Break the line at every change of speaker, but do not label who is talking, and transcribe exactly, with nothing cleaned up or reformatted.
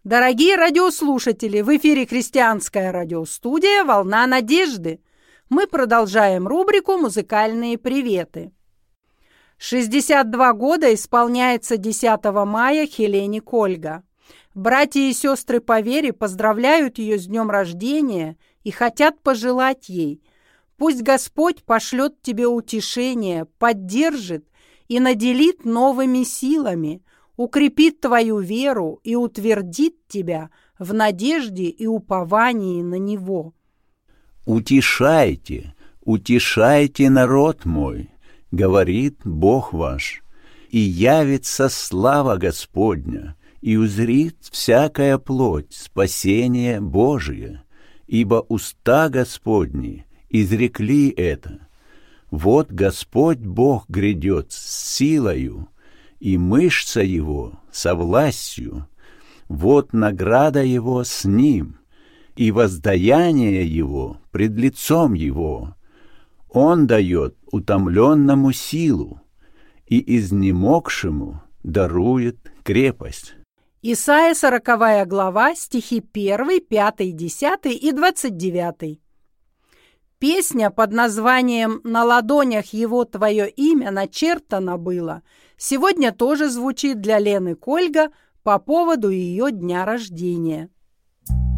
Дорогие радиослушатели, в эфире христианская радиостудия «Волна надежды». Мы продолжаем рубрику «Музыкальные приветы». шестьдесят два года исполняется десятого мая Хелене Кольга. Братья и сестры по вере поздравляют ее с днем рождения и хотят пожелать ей: пусть Господь пошлет тебе утешение, поддержит и наделит новыми силами, укрепит твою веру и утвердит тебя в надежде и уповании на Него.
«Утешайте, утешайте народ мой, говорит Бог ваш, и явится слава Господня, и узрит всякая плоть спасение Божие, ибо уста Господни изрекли это. Вот Господь Бог грядет с силою, и мышца Его со властью, вот награда Его с Ним, и воздаяние Его пред лицом Его. Он дает утомленному силу, и изнемогшему дарует крепость».
Исайя сороковая глава, стихи первый, пятый, десятый и двадцать девятый. Песня под названием «На ладонях его твое имя начертано было» сегодня тоже звучит для Лены Кольга по поводу ее дня рождения.